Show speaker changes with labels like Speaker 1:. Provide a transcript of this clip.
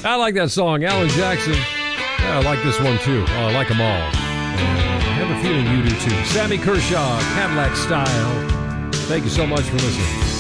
Speaker 1: I like that song, Alan Jackson. I like this one too. I like them all. I have a feeling you do too. Sammy Kershaw, Cadillac Style. Thank you so much for listening.